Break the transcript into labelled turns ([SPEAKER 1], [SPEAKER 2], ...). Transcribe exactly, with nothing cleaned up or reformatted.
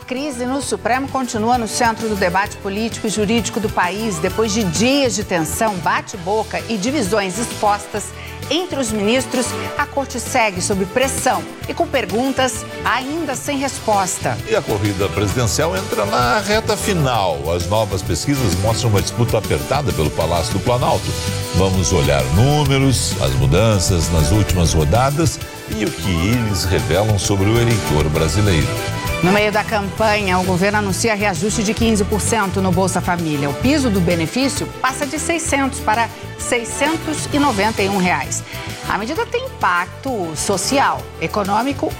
[SPEAKER 1] crise no Supremo continua no centro do debate político e jurídico do país. Depois de dias de tensão, bate-boca e divisões expostas entre os ministros, a corte segue sob pressão e com perguntas ainda sem resposta.
[SPEAKER 2] E a corrida presidencial entra na reta final. As novas pesquisas mostram uma disputa apertada pelo Palácio do Planalto. Vamos olhar números, as mudanças nas últimas rodadas e o que eles revelam sobre o eleitor brasileiro.
[SPEAKER 1] No meio da campanha, o governo anuncia reajuste de quinze por cento no Bolsa Família. O piso do benefício passa de seiscentos para seiscentos e noventa e um reais. A medida tem impacto social, econômico